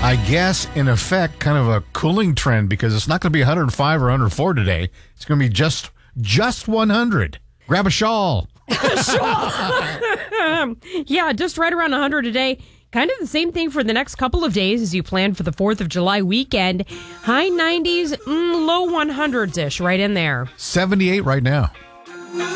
I guess, in effect, kind of a cooling trend because it's not going to be 105 or 104 today. It's going to be just 100. Grab a shawl. Yeah, just right around 100 today. Kind of the same thing for the next couple of days as you plan for the 4th of July weekend. High 90s, low 100s-ish, right in there. 78 right now.